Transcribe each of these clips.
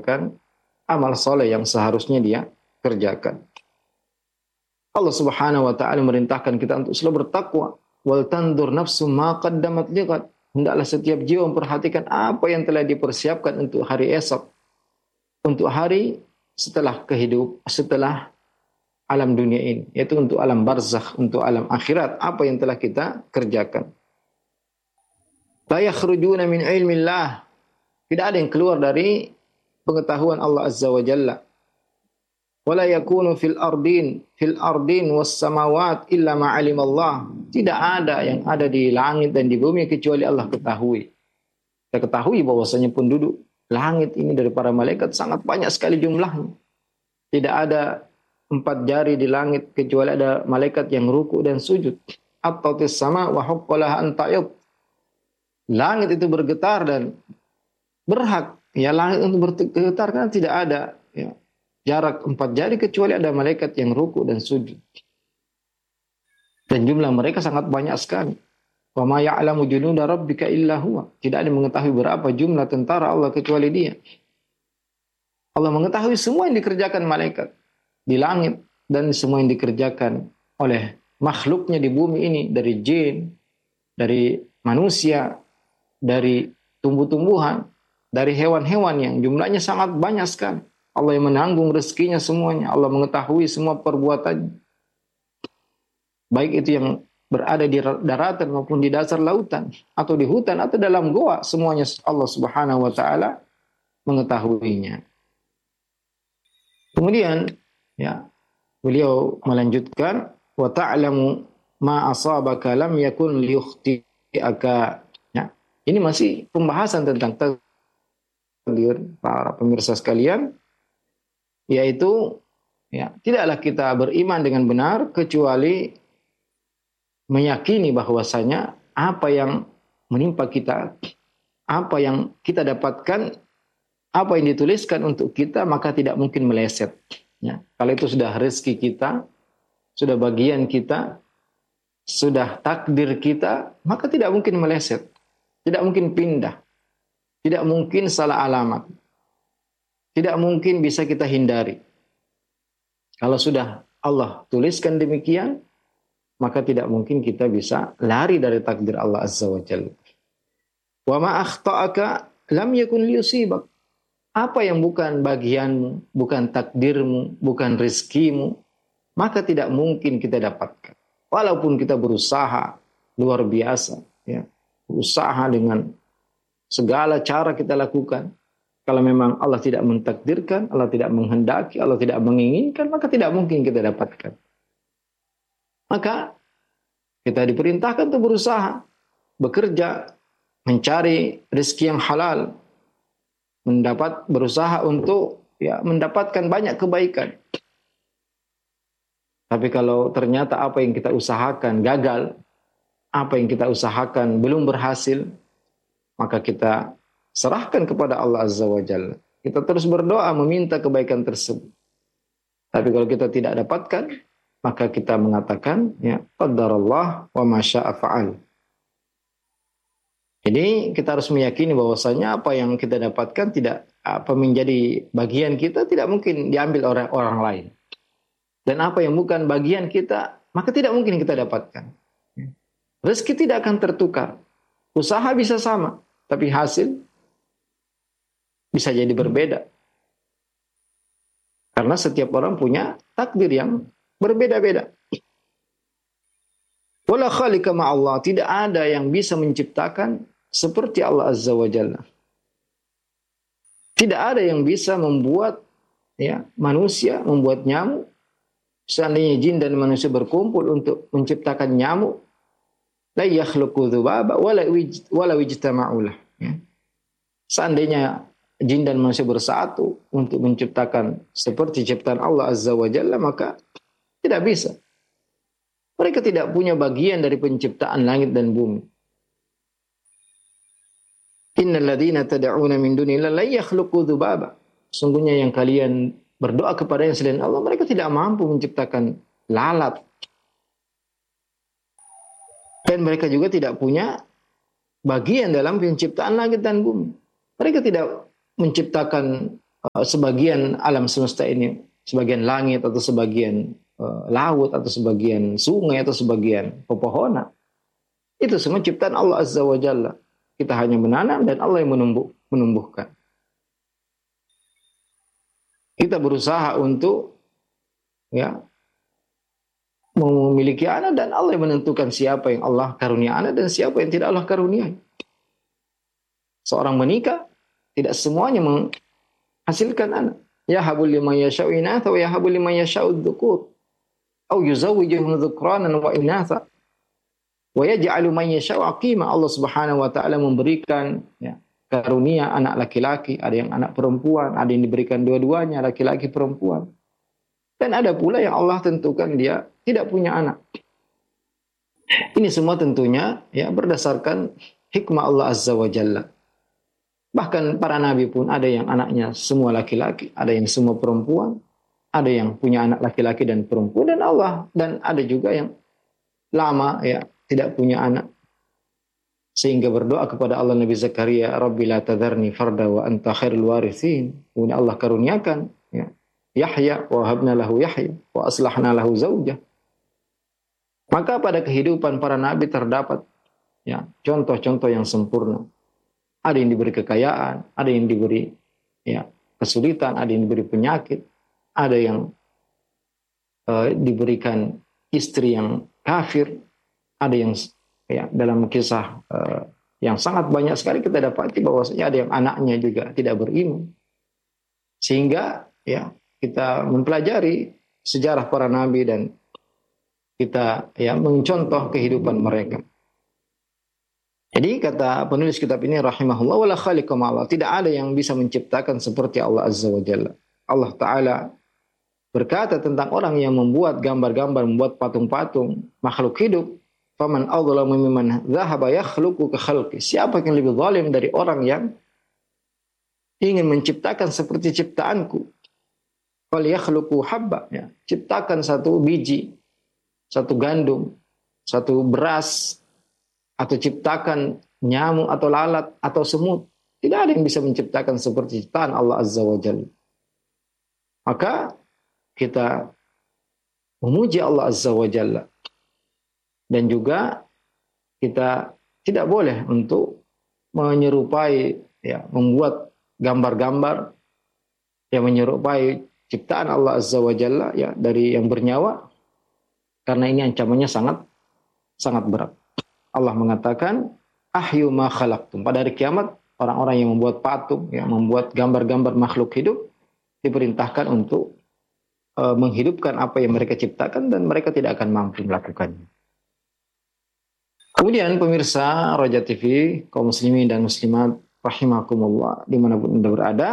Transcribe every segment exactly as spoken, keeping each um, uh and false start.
mengerjakan amal soleh yang seharusnya dia kerjakan. Allah Subhanahu wa taala merintahkan kita untuk selalu bertakwa. Wal tandur nafsu ma qaddamat lighad. Hendaklah setiap jiwa memperhatikan apa yang telah dipersiapkan untuk hari esok. Untuk hari setelah kehidup, setelah alam dunia ini, yaitu untuk alam barzakh, untuk alam akhirat, apa yang telah kita kerjakan. La yakhrujuna min ilmillah. Tidak ada yang keluar dari pengetahuan Allah Azza wa Jalla. Wala yakunu fil ardin fil ardin was samawat illa ma alimallah. Tidak ada yang ada di langit dan di bumi kecuali Allah ketahui. Kita ketahui bahwasanya penduduk langit ini dari para malaikat sangat banyak sekali jumlahnya. Tidak ada empat jari di langit kecuali ada malaikat yang ruku dan sujud. At-tatis sama wa huqqalaha an ta'id. Langit itu bergetar dan berhak ya langit untuk bergetar karena tidak ada ya jarak empat jari kecuali ada malaikat yang ruku dan sujud. Dan jumlah mereka sangat banyak sekali. Wa ma ya'lamu junuda rabbika illa huwa. Tidak ada yang mengetahui berapa jumlah tentara Allah kecuali Dia. Allah mengetahui semua yang dikerjakan malaikat di langit dan semua yang dikerjakan oleh makhluknya di bumi ini, dari jin, dari manusia, dari tumbuh-tumbuhan, dari hewan-hewan yang jumlahnya sangat banyak sekali. Allah yang menanggung rezekinya semuanya. Allah mengetahui semua perbuatan. Baik itu yang berada di daratan maupun di dasar lautan. Atau di hutan atau dalam goa. Semuanya Allah Subhanahu wa ta'ala mengetahuinya. Kemudian ya beliau melanjutkan. Wa ta'lamu ma asabaka lam yakun liyukhti'aka. Ya, ini masih pembahasan tentang takdir para pemirsa sekalian. Yaitu ya, tidaklah kita beriman dengan benar kecuali meyakini bahwasanya apa yang menimpa kita, apa yang kita dapatkan, apa yang dituliskan untuk kita, maka tidak mungkin meleset. Ya, kalau itu sudah rezeki kita, sudah bagian kita, sudah takdir kita, maka tidak mungkin meleset, tidak mungkin pindah, tidak mungkin salah alamat. Tidak mungkin bisa kita hindari. Kalau sudah Allah tuliskan demikian, maka tidak mungkin kita bisa lari dari takdir Allah Azza wa Jalla. Wa ma akhta'aka lam yakun liyusibak. Apa yang bukan bagianmu, bukan takdirmu, bukan rezekimu, maka tidak mungkin kita dapatkan. Walaupun kita berusaha luar biasa, ya, berusaha dengan segala cara kita lakukan. Kalau memang Allah tidak mentakdirkan, Allah tidak menghendaki, Allah tidak menginginkan, maka tidak mungkin kita dapatkan. Maka kita diperintahkan untuk berusaha, bekerja, mencari rezeki yang halal, mendapat berusaha untuk ya mendapatkan banyak kebaikan. Tapi kalau ternyata apa yang kita usahakan gagal, apa yang kita usahakan belum berhasil, maka kita serahkan kepada Allah Azza wa Jalla. Kita terus berdoa meminta kebaikan tersebut. Tapi kalau kita tidak dapatkan, maka kita mengatakan ya qaddarallah wa ma syaa fa'al. Jadi kita harus meyakini bahwasanya apa yang kita dapatkan tidak apa menjadi bagian kita tidak mungkin diambil oleh orang lain. Dan apa yang bukan bagian kita, maka tidak mungkin kita dapatkan. Rezeki tidak akan tertukar. Usaha bisa sama, tapi hasil bisa jadi berbeda. Karena setiap orang punya takdir yang berbeda-beda. Wala khaliqa ma'allah. Tidak ada yang bisa menciptakan seperti Allah Azza wa Jalla. Tidak ada yang bisa membuat ya manusia, membuat nyamuk. Seandainya jin dan manusia berkumpul untuk menciptakan nyamuk, la yakhluqu dzubaba wala wala wijtama'ulah. Ya. Seandainya jin dan manusia bersatu untuk menciptakan seperti ciptaan Allah Azza wa Jalla, maka tidak bisa. Mereka tidak punya bagian dari penciptaan langit dan bumi. Innal ladzina tad'una min dunillahi la yakhluqu dzubaba. Sungguhnya yang kalian berdoa kepada yang selain Allah, mereka tidak mampu menciptakan lalat. Dan mereka juga tidak punya bagian dalam penciptaan langit dan bumi. Mereka tidak menciptakan uh, sebagian alam semesta ini, sebagian langit atau sebagian uh, laut atau sebagian sungai atau sebagian pepohonan, itu semua ciptaan Allah Azza wa Jalla. Kita hanya menanam dan Allah yang menumbuh, menumbuhkan. Kita berusaha untuk ya memiliki anak dan Allah yang menentukan siapa yang Allah karunia anak dan siapa yang tidak Allah karuniai. Seorang menikah tidak semuanya menghasilkan anak. Ya habul liman yasha'u inatha wa ya habul liman yasha'u dhukur. Au yuzawwijuhum dhukranan wa inatha. Wa yaj'alu man yasha'u aqima. Allah Subhanahu wa taala memberikan ya, karunia anak laki-laki, ada yang anak perempuan, ada yang diberikan dua-duanya laki-laki perempuan. Dan ada pula yang Allah tentukan dia tidak punya anak. Ini semua tentunya ya berdasarkan hikmah Allah Azza wa Jalla. Bahkan para nabi pun ada yang anaknya semua laki-laki, ada yang semua perempuan, ada yang punya anak laki-laki dan perempuan dan Allah, dan ada juga yang lama ya tidak punya anak. Sehingga berdoa kepada Allah Nabi Zakaria, Rabbi la tadharni farda wa anta khairul warithin. Kemudian Allah karuniakan ya, Yahya wa habna lahu Yahya wa aslahna lahu zaujah. Maka pada kehidupan para nabi terdapat ya contoh-contoh yang sempurna. Ada yang diberi kekayaan, ada yang diberi ya kesulitan, ada yang diberi penyakit, ada yang uh, diberikan istri yang kafir, ada yang ya, dalam kisah uh, yang sangat banyak sekali kita dapati bahwasanya ada yang anaknya juga tidak beriman. Sehingga ya kita mempelajari sejarah para nabi dan kita ya mencontoh kehidupan mereka. Jadi kata penulis kitab ini rahimahullah wala khaliqa ma'allah, tidak ada yang bisa menciptakan seperti Allah Azza wa Jalla. Allah Ta'ala berkata tentang orang yang membuat gambar-gambar, membuat patung-patung, makhluk hidup. Faman adzlamu mimman dzahaba yakhluqu ka khalqi. Siapa yang lebih zalim dari orang yang ingin menciptakan seperti ciptaanku? Fal yakhluqu habba, ya. Ciptakan satu biji, satu gandum, satu beras, atau ciptakan nyamuk atau lalat atau semut. Tidak ada yang bisa menciptakan seperti ciptaan Allah Azza wa Jalla. Maka kita memuji Allah Azza wa Jalla. Dan juga kita tidak boleh untuk menyerupai, ya, membuat gambar-gambar yang menyerupai ciptaan Allah Azza wa Jalla ya, dari yang bernyawa, karena ini ancamannya sangat sangat berat. Allah mengatakan, ahyu ma khalaqtum. Pada hari kiamat, orang-orang yang membuat patung, yang membuat gambar-gambar makhluk hidup, diperintahkan untuk uh, menghidupkan apa yang mereka ciptakan dan mereka tidak akan mampu melakukannya. Kemudian pemirsa Roja T V, kaum muslimin dan muslimat rahimakumullah dimanapun Anda berada,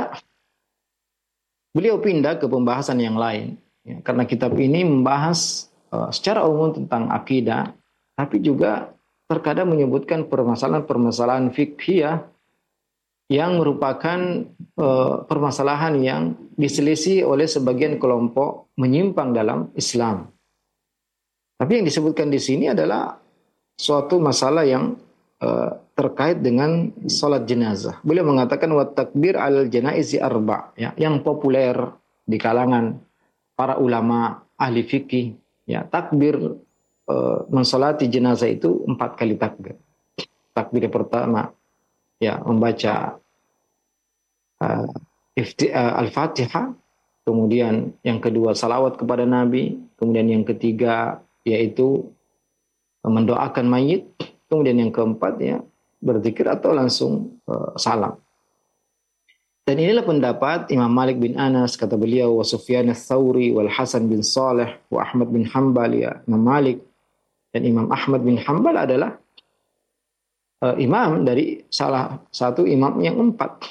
beliau pindah ke pembahasan yang lain. Ya, karena kitab ini membahas uh, secara umum tentang akidah, tapi juga terkadang menyebutkan permasalahan-permasalahan fiqhiyah yang merupakan uh, permasalahan yang diselisih oleh sebagian kelompok menyimpang dalam Islam. Tapi yang disebutkan di sini adalah suatu masalah yang uh, terkait dengan salat jenazah. Beliau mengatakan wa takbir al janaizi arba, ya, yang populer di kalangan para ulama ahli fikih, ya, takbir uh, mensolati jenazah itu empat kali takbir. Takbir pertama ya membaca uh, uh, Al-Fatihah, kemudian yang kedua salawat kepada Nabi, kemudian yang ketiga yaitu mendoakan mayit, kemudian yang keempat ya berzikir atau langsung uh, salam. Dan inilah pendapat Imam Malik bin Anas, kata beliau, wa Sufyan ats-Tsauri wal Hasan bin Shalih wa Ahmad bin Hanbal, ya. Imam Malik dan Imam Ahmad bin Hanbal adalah uh, imam dari salah satu imam yang empat.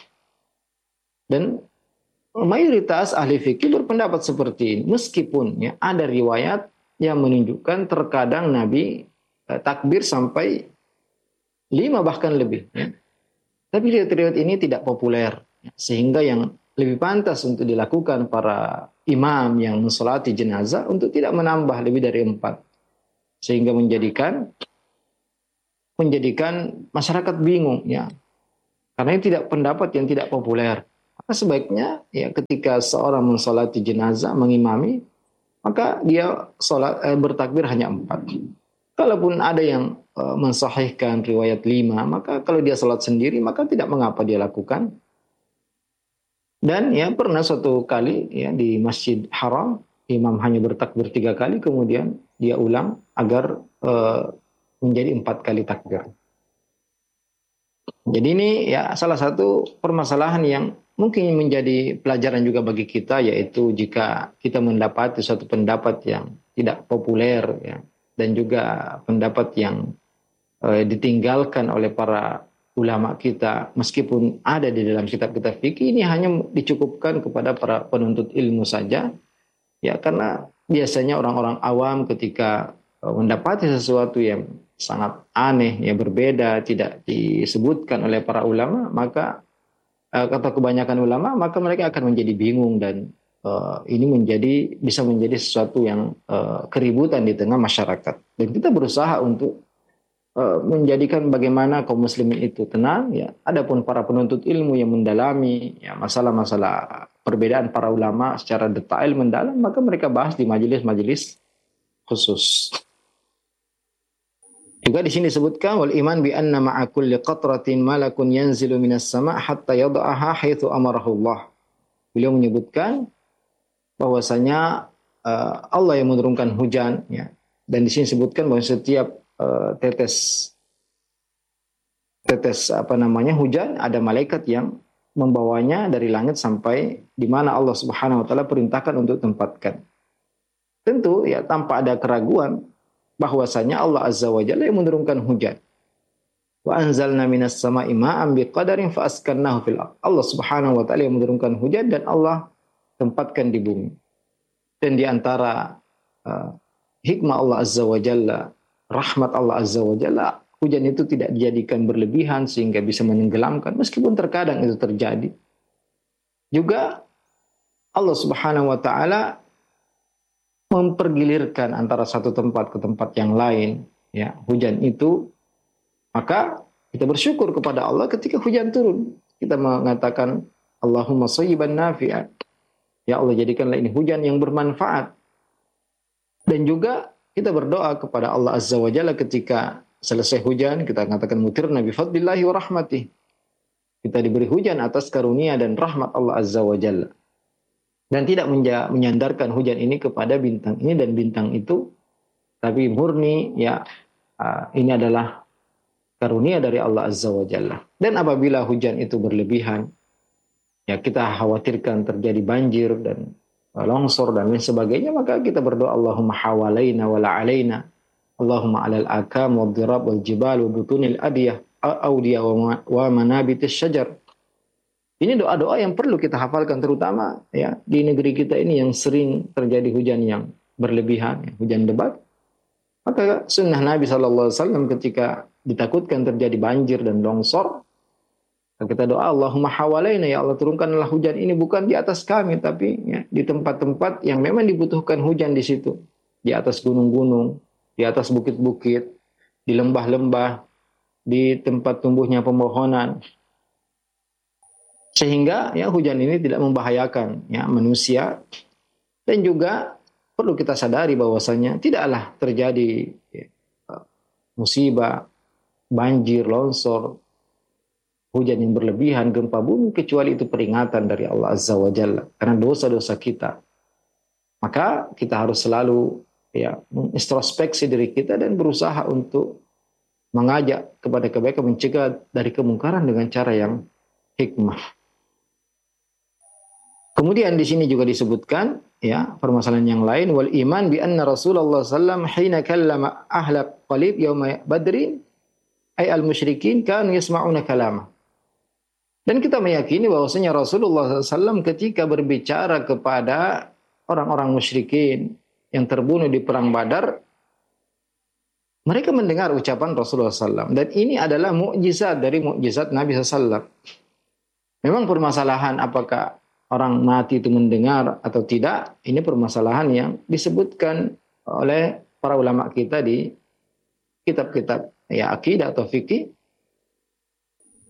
Dan mayoritas ahli fikih berpendapat seperti ini, meskipun ya ada riwayat yang menunjukkan terkadang Nabi takbir sampai lima bahkan lebih. Ya. Tapi riwayat ini tidak populer, ya. Sehingga yang lebih pantas untuk dilakukan para imam yang mensolati jenazah untuk tidak menambah lebih dari empat. Sehingga menjadikan menjadikan masyarakat bingung. Ya. Karena ini tidak pendapat yang tidak populer. maka sebaiknya ya ketika seorang mensolati jenazah, mengimami, maka dia sholat, eh, bertakbir hanya empat. Kalaupun ada yang eh, mensahihkan riwayat lima, maka kalau dia sholat sendiri, maka tidak mengapa dia lakukan. Dan ya pernah suatu kali ya di Masjid Haram, imam hanya bertakbir tiga kali, kemudian dia ulang agar eh, menjadi empat kali takbir. Jadi ini ya salah satu permasalahan yang mungkin menjadi pelajaran juga bagi kita, yaitu jika kita mendapati suatu pendapat yang tidak populer ya, dan juga pendapat yang eh, ditinggalkan oleh para ulama kita, meskipun ada di dalam kitab-kitab fikih, ini hanya dicukupkan kepada para penuntut ilmu saja, ya karena biasanya orang-orang awam ketika eh, mendapati sesuatu yang sangat aneh, ya berbeda, tidak disebutkan oleh para ulama, maka uh, kata kebanyakan ulama, maka mereka akan menjadi bingung dan uh, ini menjadi bisa menjadi sesuatu yang uh, keributan di tengah masyarakat. Dan kita berusaha untuk uh, menjadikan bagaimana kaum muslimin itu tenang. Ya, adapun para penuntut ilmu yang mendalami ya masalah-masalah perbedaan para ulama secara detail mendalam, maka mereka bahas di majelis-majelis khusus. Juga di sini disebutkan wal iman bi anna ma'a kulli qatratin malakun yanzilu minas sama' hatta yad'aha haitsu amarahu Allah. Beliau menyebutkan bahwasanya uh, Allah yang menurunkan hujan ya. Dan di sini disebutkan bahwa setiap uh, tetes tetes apa namanya hujan ada malaikat yang membawanya dari langit sampai di mana Allah Subhanahu wa taala perintahkan untuk tempatkan. Tentu ya tanpa ada keraguan bahwasanya Allah Azza wa Jalla yang menurunkan hujan. Wa anzalna minas sama'i ma'an biqadarin fa askannahu fil ardh. Allah Subhanahu wa taala yang menurunkan hujan dan Allah tempatkan di bumi. Dan di antara uh, hikmah Allah Azza wa Jalla, rahmat Allah Azza wa Jalla, hujan itu tidak dijadikan berlebihan sehingga bisa menenggelamkan, meskipun terkadang itu terjadi. Juga Allah Subhanahu wa taala mempergilirkan antara satu tempat ke tempat yang lain, ya hujan itu, maka kita bersyukur kepada Allah ketika hujan turun. Kita mengatakan Allahumma shayyiban nafi'an, ya Allah jadikanlah ini hujan yang bermanfaat. Dan juga kita berdoa kepada Allah Azza wa Jalla ketika selesai hujan, kita katakan mutirna bi fadlillahi wa rahmatih, kita diberi hujan atas karunia dan rahmat Allah Azza wa Jalla. Dan tidak menyandarkan hujan ini kepada bintang ini dan bintang itu, tapi murni ya uh, ini adalah karunia dari Allah Azza wa Jalla. Dan apabila hujan itu berlebihan, ya kita khawatirkan terjadi banjir dan longsor dan lain sebagainya, maka kita berdoa Allahumma hawalaina wa la alaina, Allahumma alal akam wal dirab wal jibal wa butunil adiyah awdiyah wa manabitis syajar. Ini doa-doa yang perlu kita hafalkan, terutama ya di negeri kita ini yang sering terjadi hujan yang berlebihan, ya, hujan lebat. Maka sunnah Nabi shallallahu alaihi wasallam ketika ditakutkan terjadi banjir dan longsor, kita doa Allahumma hawalaina, ya Allah turunkanlah hujan ini bukan di atas kami, tapi ya, di tempat-tempat yang memang dibutuhkan hujan di situ, di atas gunung-gunung, di atas bukit-bukit, di lembah-lembah, di tempat tumbuhnya pepohonan. Sehingga ya hujan ini tidak membahayakan ya manusia. Dan juga perlu kita sadari bahwasanya tidaklah terjadi ya, musibah, banjir, longsor, hujan yang berlebihan, gempa bumi, kecuali itu peringatan dari Allah Azza wa Jalla karena dosa-dosa kita. Maka kita harus selalu ya mengintrospeksi diri kita dan berusaha untuk mengajak kepada kebaikan, mencegah dari kemungkaran dengan cara yang hikmah. Kemudian di sini juga disebutkan ya permasalahan yang lain, wal iman bi anna Rasulullah sallallahu alaihi wasallam hina kallama ahla qalib yauma badrin ay al musyrikin kanu yasma'una kalama. Dan kita meyakini bahwasanya Rasulullah sallallahu alaihi wasallam ketika berbicara kepada orang-orang musyrikin yang terbunuh di perang Badar, mereka mendengar ucapan Rasulullah sallallahu alaihi wasallam, dan ini adalah mukjizat dari mukjizat Nabi sallallahu alaihi wasallam. Memang permasalahan apakah orang mati itu mendengar atau tidak, ini permasalahan yang disebutkan oleh para ulama kita di kitab-kitab ya akidah atau fikih.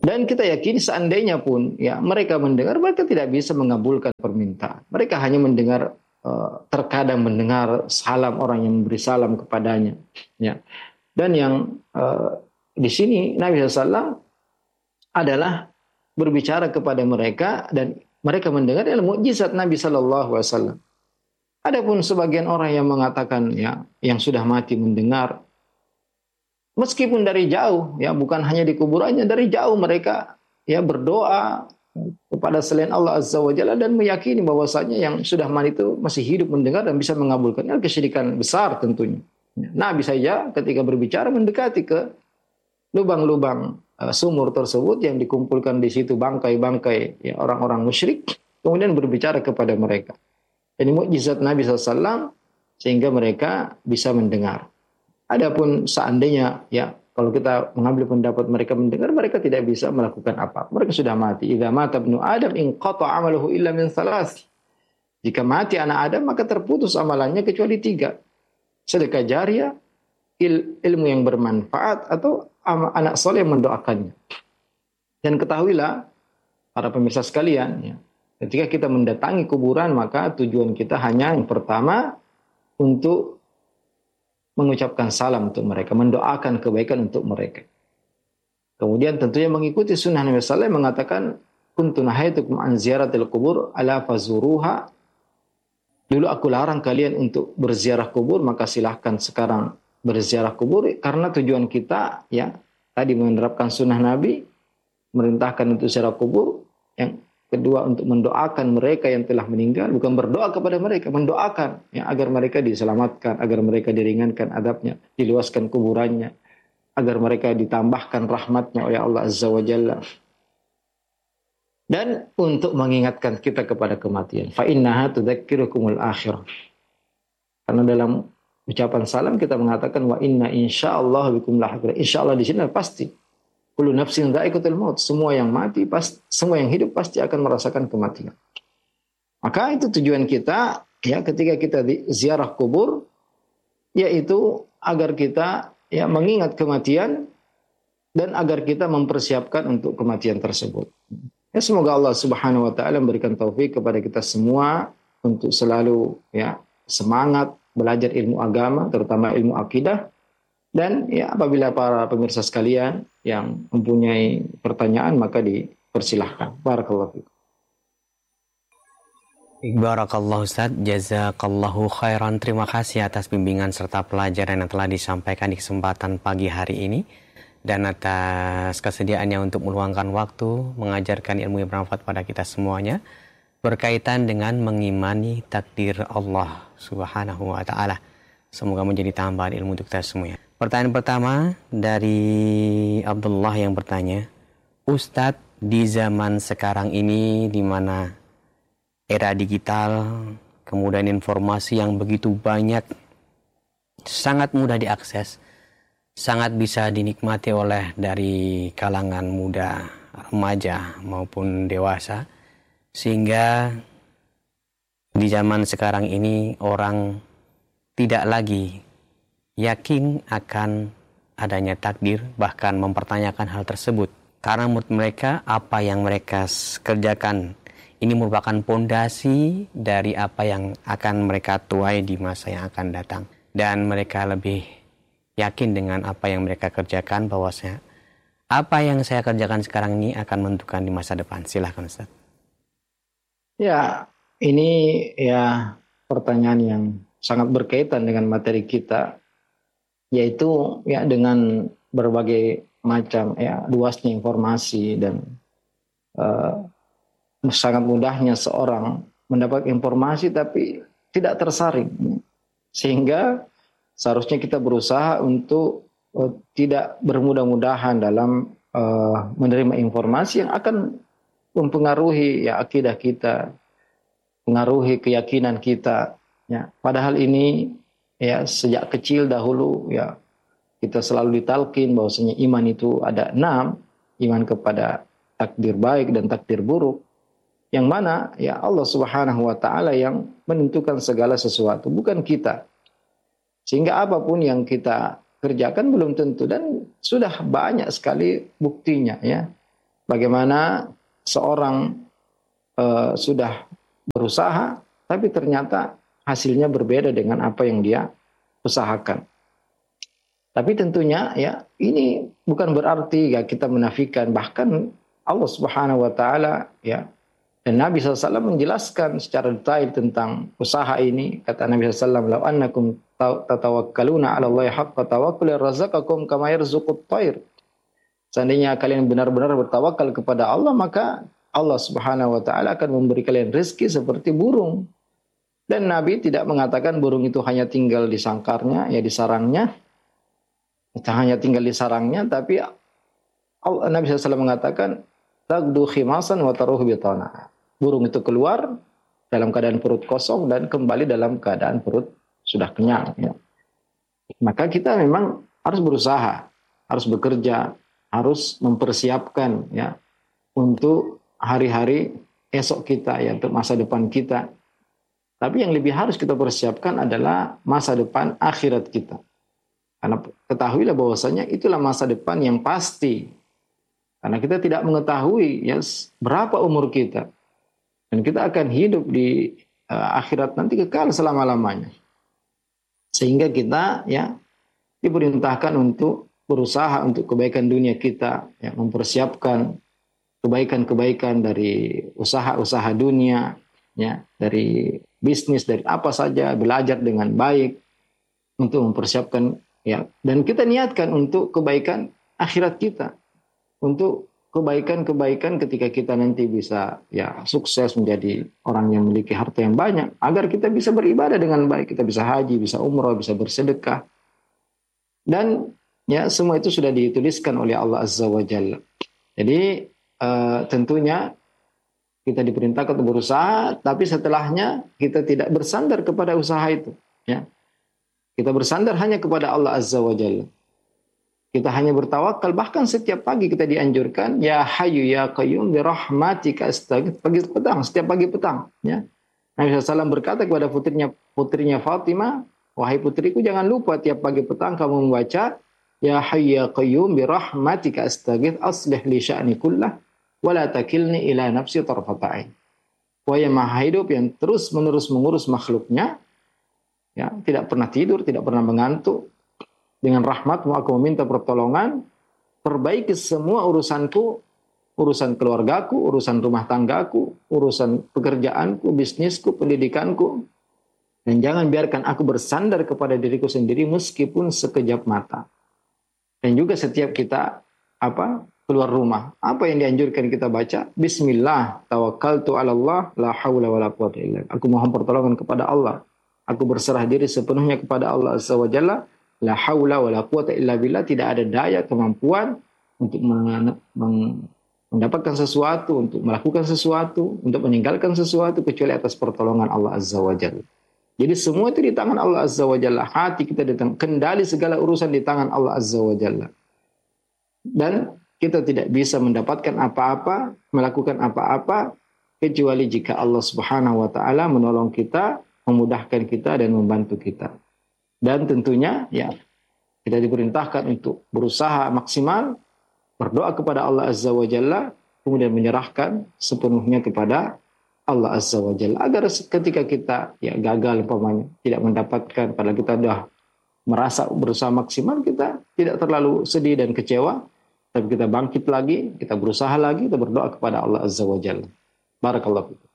Dan kita yakini seandainya pun ya mereka mendengar, mereka tidak bisa mengabulkan permintaan. Mereka hanya mendengar, uh, terkadang mendengar salam orang yang memberi salam kepadanya. Ya. Dan yang uh, di sini Nabi shallallahu alaihi wasallam adalah berbicara kepada mereka dan mereka mendengar adalah mukjizat Nabi shallallahu alaihi wasallam. Adapun sebagian orang yang mengatakan ya yang sudah mati mendengar, meskipun dari jauh, ya bukan hanya di kuburannya, dari jauh mereka ya berdoa kepada selain Allah Azza wa Jalla dan meyakini bahwasanya yang sudah mati itu masih hidup mendengar dan bisa mengabulkan. Ini kesyirikan besar tentunya. Nabi saja ketika berbicara mendekati ke lubang-lubang uh, sumur tersebut yang dikumpulkan di situ bangkai-bangkai ya, orang-orang musyrik, kemudian berbicara kepada mereka. Ini mukjizat Nabi shallallahu alaihi wasallam sehingga mereka bisa mendengar. Adapun seandainya ya kalau kita mengambil pendapat mereka mendengar, mereka tidak bisa melakukan apa. Mereka sudah mati. Idza mata ibnu Adam inqata amaluhu illa min thalath. Jika mati anak Adam maka terputus amalannya kecuali tiga. Sedekah jariah, il, ilmu yang bermanfaat atau anak soleh yang mendoakannya. Dan ketahuilah para pemirsa sekalian ya, ketika kita mendatangi kuburan maka tujuan kita hanya yang pertama untuk mengucapkan salam untuk mereka, mendoakan kebaikan untuk mereka. Kemudian tentunya mengikuti sunnah Nabi sallallahu alaihi wasallam mengatakan kuntu nahaitukum an ziyaratil qubur ala fazuruha. Dulu aku larang kalian untuk berziarah kubur, maka silahkan sekarang berziarah kubur karena tujuan kita ya tadi menerapkan sunnah Nabi, merintahkan untuk ziarah kubur, yang kedua untuk mendoakan mereka yang telah meninggal, bukan berdoa kepada mereka, mendoakan ya agar mereka diselamatkan, agar mereka diringankan adabnya, diluaskan kuburannya, agar mereka ditambahkan rahmatnya oleh Allah Azza wa Jalla. Dan untuk mengingatkan kita kepada kematian. Fa innaha tudzakirukumul akhirah. Karena dalam ucapan salam kita mengatakan wa inna insyaallah bikum lahiqun. Insyaallah di sini pasti. Kullu nafsin dha'iqatul maut. Semua yang mati pasti, semua yang hidup pasti akan merasakan kematian. Maka itu tujuan kita ya ketika kita di ziarah kubur yaitu agar kita ya mengingat kematian dan agar kita mempersiapkan untuk kematian tersebut. Ya, semoga Allah Subhanahu wa taala memberikan taufik kepada kita semua untuk selalu ya semangat belajar ilmu agama, terutama ilmu akidah. Dan ya apabila para pemirsa sekalian yang mempunyai pertanyaan maka dipersilahkan. Barakallahu fikum. Barakallahu Ustaz, jazakallahu khairan. Terima kasih atas bimbingan serta pelajaran yang telah disampaikan di kesempatan pagi hari ini. Dan atas kesediaannya untuk meluangkan waktu mengajarkan ilmu yang bermanfaat pada kita semuanya berkaitan dengan mengimani takdir Allah Subhanahu wa taala. Semoga menjadi tambahan ilmu untuk kita semuanya. Pertanyaan pertama dari Abdullah yang bertanya, Ustadz, di zaman sekarang ini di mana era digital, kemudian informasi yang begitu banyak, sangat mudah diakses, sangat bisa dinikmati oleh dari kalangan muda, remaja maupun dewasa, sehingga di zaman sekarang ini orang tidak lagi yakin akan adanya takdir, bahkan mempertanyakan hal tersebut. Karena menurut mereka apa yang mereka kerjakan ini merupakan pondasi dari apa yang akan mereka tuai di masa yang akan datang. Dan mereka lebih yakin dengan apa yang mereka kerjakan, bahwasanya apa yang saya kerjakan sekarang ini akan menentukan di masa depan. Silahkan Ustaz. Ya, ini ya pertanyaan yang sangat berkaitan dengan materi kita, yaitu ya dengan berbagai macam ya luasnya informasi dan uh, sangat mudahnya seorang mendapat informasi tapi tidak tersaring, sehingga seharusnya kita berusaha untuk uh, tidak bermudah-mudahan dalam uh, menerima informasi yang akan mempengaruhi ya akidah kita, pengaruhi keyakinan kita. Ya, padahal ini ya sejak kecil dahulu ya kita selalu ditalkin bahwasanya iman itu ada enam, iman kepada takdir baik dan takdir buruk, yang mana ya Allah Subhanahu wa taala yang menentukan segala sesuatu, bukan kita. Sehingga apapun yang kita kerjakan belum tentu, dan sudah banyak sekali buktinya ya. bagaimana seorang uh, sudah berusaha, tapi ternyata hasilnya berbeda dengan apa yang dia usahakan. Tapi tentunya ya ini bukan berarti ya kita menafikan, bahkan Allah Subhanahu wa taala ya dan Nabi shallallahu alaihi wasallam menjelaskan secara detail tentang usaha ini. Kata Nabi shallallahu alaihi wasallam, "Lau annakum tatawakkaluna 'ala Allahi haqqa tawakkuli razaqakum kama yarzuqut thair." Seandainya kalian benar-benar bertawakal kepada Allah, maka Allah Subhanahu wa taala akan memberi kalian rezeki seperti burung. Dan Nabi tidak mengatakan burung itu hanya tinggal di sangkarnya, ya di sarangnya. Tidak hanya tinggal di sarangnya, tapi Allah, Nabi shallallahu alaihi wasallam mengatakan, "Tagdu khimasan wa taruhu bitana." Burung itu keluar dalam keadaan perut kosong dan kembali dalam keadaan perut sudah kenyang. Ya. Maka kita memang harus berusaha, harus bekerja, harus mempersiapkan ya untuk hari-hari esok kita, ya untuk masa depan kita. Tapi yang lebih harus kita persiapkan adalah masa depan akhirat kita. Karena ketahuilah bahwasanya itulah masa depan yang pasti. Karena kita tidak mengetahui ya berapa umur kita. Dan kita akan hidup di uh, akhirat nanti kekal selama-lamanya. Sehingga kita ya diperintahkan untuk berusaha untuk kebaikan dunia kita, ya, mempersiapkan kebaikan-kebaikan dari usaha-usaha dunia, ya, dari bisnis, dari apa saja, belajar dengan baik untuk mempersiapkan. Ya, dan kita niatkan untuk kebaikan akhirat kita, untuk kebaikan-kebaikan ketika kita nanti bisa ya sukses menjadi orang yang memiliki harta yang banyak, agar kita bisa beribadah dengan baik, kita bisa haji, bisa umrah, bisa bersedekah, dan ya semua itu sudah dituliskan oleh Allah Azza wa Jalla. Jadi uh, tentunya kita diperintahkan untuk berusaha, tapi setelahnya kita tidak bersandar kepada usaha itu, ya. Kita bersandar hanya kepada Allah Azza wa Jalla. Kita hanya bertawakal, bahkan setiap pagi kita dianjurkan, ya Hayyu ya Qayyum bi rahmatika astaghith, pagi petang, setiap pagi petang, ya. Nabi shallallahu alaihi wasallam berkata kepada putrinya putrinya Fatimah, wahai putriku, jangan lupa tiap pagi petang kamu membaca ya Hayyu ya Qayyum bi rahmatika astaghith aslih li sya'ni kullah wa la takilni ila nafsi tarfata ain. Wahai Maha Hidup yang terus-menerus mengurus makhluknya, ya, tidak pernah tidur, tidak pernah mengantuk. Dengan rahmat-Mu aku meminta pertolongan, perbaiki semua urusanku, urusan keluargaku, urusan rumah tanggaku, urusan pekerjaanku, bisnisku, pendidikanku. Dan jangan biarkan aku bersandar kepada diriku sendiri meskipun sekejap mata. Dan juga setiap kita apa keluar rumah, apa yang dianjurkan kita baca? Bismillah, tawakkaltu 'ala Allah, la haula wala quwwata illa billah. Aku mohon pertolongan kepada Allah. Aku berserah diri sepenuhnya kepada Allah Azza wa Jalla. La haula wa la quwwata illa billah. Tidak ada daya kemampuan untuk mendapatkan sesuatu, untuk melakukan sesuatu, untuk meninggalkan sesuatu kecuali atas pertolongan Allah Azza wa Jalla. Jadi semua itu di tangan Allah Azza wa Jalla. Hati kita di tangan, kendali segala urusan di tangan Allah Azza wa Jalla. Dan kita tidak bisa mendapatkan apa-apa, melakukan apa-apa kecuali jika Allah Subhanahu wa taala menolong kita, memudahkan kita dan membantu kita. Dan tentunya ya kita diperintahkan untuk berusaha maksimal, berdoa kepada Allah Azza wa Jalla, kemudian menyerahkan sepenuhnya kepada Allah Azza wa Jalla, agar ketika kita ya gagal umpamanya, tidak mendapatkan, padahal kita sudah merasa berusaha maksimal, kita tidak terlalu sedih dan kecewa, tapi kita bangkit lagi, kita berusaha lagi, kita berdoa kepada Allah Azza wa Jalla. Barakallahu fikum.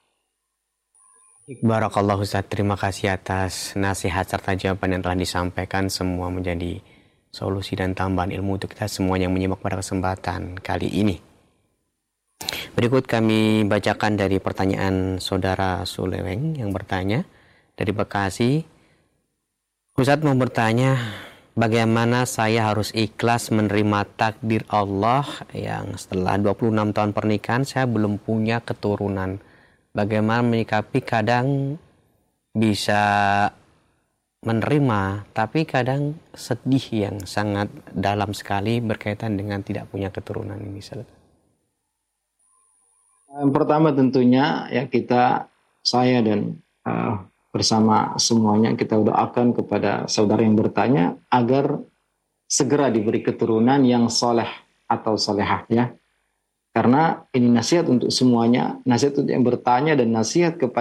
Barakallahu Ustaz, terima kasih atas nasihat serta jawaban yang telah disampaikan. Semua menjadi solusi dan tambahan ilmu untuk kita semua yang menyimak pada kesempatan kali ini. Berikut kami bacakan dari pertanyaan Saudara Suleweng yang bertanya dari Bekasi. Ustaz mau bertanya, bagaimana saya harus ikhlas menerima takdir Allah yang setelah dua puluh enam tahun pernikahan saya belum punya keturunan? Bagaimana menyikapi, kadang bisa menerima, tapi kadang sedih yang sangat dalam sekali berkaitan dengan tidak punya keturunan ini. Yang pertama tentunya ya kita, saya dan uh, bersama semuanya kita doakan kepada saudara yang bertanya agar segera diberi keturunan yang soleh atau solehah ya. Karena ini nasihat untuk semuanya, nasihat untuk yang bertanya dan nasihat kepada